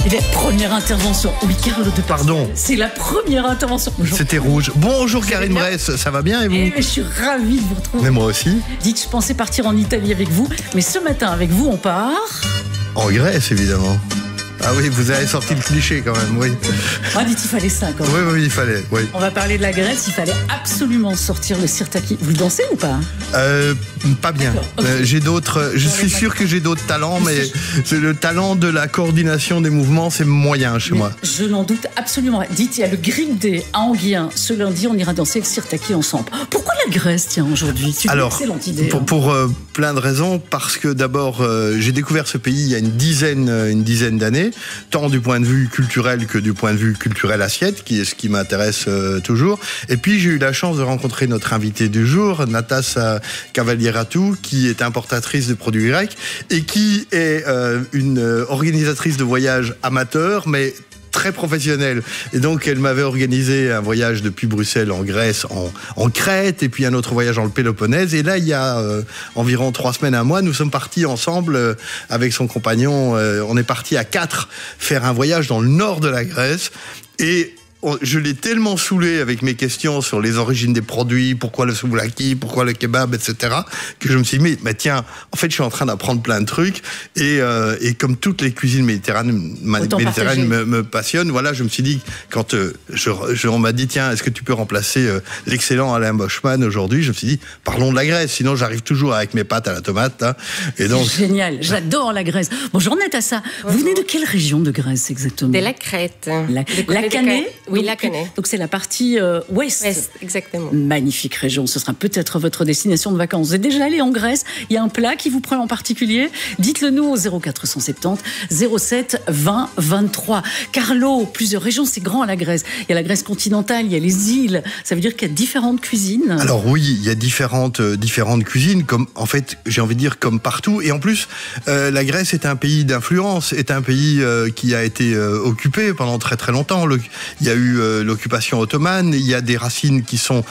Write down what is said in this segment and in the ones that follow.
Et la première intervention. Oui, Carlo de Pardon. C'est la première intervention. Bonjour. C'était rouge. Bonjour Karine Bress, ça va bien et vous? Mais je suis ravie de vous retrouver. Mais moi aussi. Dites, je pensais partir en Italie avec vous, mais ce matin avec vous, on part... En Grèce, évidemment. Ah oui, vous avez sorti le cliché quand même, oui. Ah, dites, il fallait ça quand même. Oui, il fallait, oui. On va parler de la Grèce, il fallait absolument sortir le sirtaki. Vous le dansez ou pas? Pas bien. Okay. J'ai d'autres. Je suis sûr que j'ai d'autres talents, mais c'est le talent de la coordination des mouvements, c'est moyen chez moi. Je n'en doute absolument. Dites, il y a le Green Day à Anguien. Ce lundi, on ira danser le sirtaki ensemble. Pourquoi la Grèce, tiens, aujourd'hui? C'est une excellente idée. Pour plein de raisons. Parce que d'abord, j'ai découvert ce pays il y a une dizaine d'années, tant du point de vue culturel que du point de vue culturel assiette, qui est ce qui m'intéresse toujours. Et puis, j'ai eu la chance de rencontrer notre invitée du jour, Natasha Cavalieratou, qui est importatrice de produits grecs et qui est une organisatrice de voyages amateur, mais très professionnelle. Et donc, elle m'avait organisé un voyage depuis Bruxelles en Grèce, en Crète, et puis un autre voyage dans le Péloponnèse. Et là, il y a environ 3 semaines, un mois, nous sommes partis ensemble avec son compagnon. On est partis à 4 faire un voyage dans le nord de la Grèce. Et je l'ai tellement saoulé avec mes questions sur les origines des produits, pourquoi le souvlaki, pourquoi le kebab, etc., que je me suis dit, mais tiens, en fait, je suis en train d'apprendre plein de trucs, et comme toutes les cuisines méditerranéennes me passionnent, voilà, je me suis dit, quand on m'a dit, tiens, est-ce que tu peux remplacer l'excellent Alain Boschman aujourd'hui? Je me suis dit, parlons de la Grèce, sinon j'arrive toujours avec mes pâtes à la tomate. Hein, et donc... Génial, j'adore la Grèce. Bonjour Natacha, vous venez de quelle région de Grèce exactement? De la Crète. La Canée? Oui, la Canée. Donc c'est la partie ouest. Ouest, exactement. Magnifique région, ce sera peut-être votre destination de vacances. Vous êtes déjà allé en Grèce? Il y a un plat qui vous prend en particulier? Dites-le nous au 0470 07 20 23. Carlo, plusieurs régions, c'est grand à la Grèce. Il y a la Grèce continentale, il y a les îles. Ça veut dire qu'il y a différentes cuisines? Alors oui, il y a différentes cuisines, comme en fait, j'ai envie de dire comme partout. Et en plus, la Grèce est un pays d'influence, est un pays qui a été occupé pendant très très longtemps. Il y a eu l'occupation ottomane, il y a des racines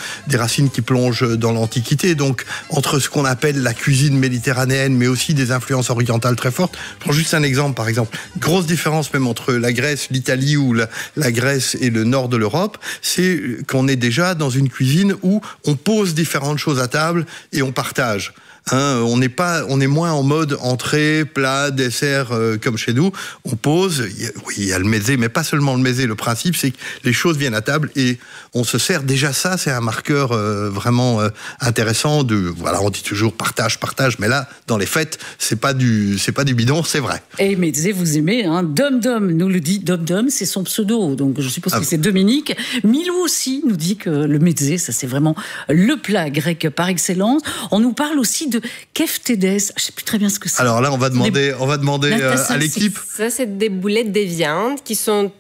qui plongent dans l'Antiquité. Donc, entre ce qu'on appelle la cuisine méditerranéenne, mais aussi des influences orientales très fortes. Je prends juste un exemple, par exemple. Grosse différence même entre la Grèce, l'Italie ou la Grèce et le nord de l'Europe, c'est qu'on est déjà dans une cuisine où on pose différentes choses à table et on partage. Hein, on est moins en mode entrée, plat, dessert comme chez nous. On pose, il y a le mezze, mais pas seulement le mezze. Le principe, c'est que les choses viennent à table et on se sert. Déjà ça, c'est un marqueur vraiment intéressant. Voilà, on dit toujours partage, mais là, dans les fêtes, c'est pas du bidon, c'est vrai. Et mezze, vous aimez, hein? Dom nous le dit. Dom, c'est son pseudo, donc je suppose que c'est Dominique. Milou aussi nous dit que le mezze, ça c'est vraiment le plat grec par excellence. On nous parle aussi de keftedes, je sais plus très bien ce que c'est. Alors là, on va demander à l'équipe. Ça, c'est des boulettes de viande qui sont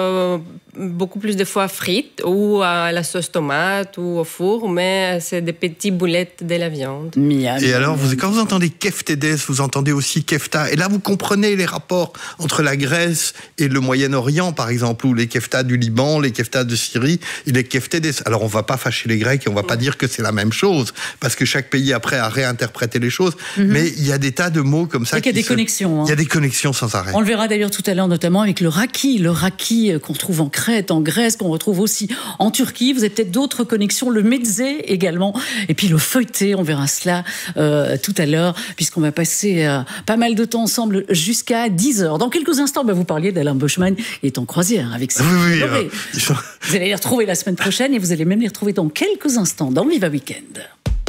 beaucoup plus de fois frites ou à la sauce tomate ou au four, mais c'est des petites boulettes de la viande. Et alors, quand vous entendez keftedes, vous entendez aussi kefta. Et là, vous comprenez les rapports entre la Grèce et le Moyen-Orient, par exemple, ou les keftas du Liban, les keftas de Syrie et les keftedes. Alors, on va pas fâcher les Grecs et on va pas dire que c'est la même chose, parce que chaque pays après a réinterprété les choses. Mais il y a des tas de mots comme ça. Il y a des connexions. Il y a des connexions sans arrêt. On le verra d'ailleurs tout à l'heure, notamment avec le raki qu'on trouve en Crète, en Grèce, qu'on retrouve aussi en Turquie. Vous avez peut-être d'autres connexions, le mezze également, et puis le feuilleté, on verra cela tout à l'heure, puisqu'on va passer pas mal de temps ensemble jusqu'à 10h. Dans quelques instants, vous parliez d'Alain Boschman, il est en croisière avec ça. Oui. Vous allez les retrouver la semaine prochaine et vous allez même les retrouver dans quelques instants dans Viva Weekend.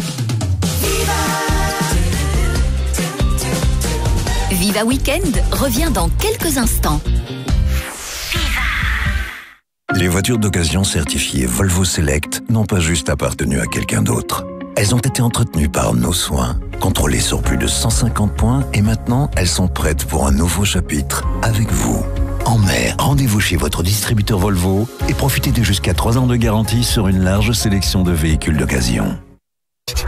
Viva Weekend revient dans quelques instants. Les voitures d'occasion certifiées Volvo Select n'ont pas juste appartenu à quelqu'un d'autre. Elles ont été entretenues par nos soins, contrôlées sur plus de 150 points et maintenant, elles sont prêtes pour un nouveau chapitre avec vous. En mer, rendez-vous chez votre distributeur Volvo et profitez de jusqu'à 3 ans de garantie sur une large sélection de véhicules d'occasion.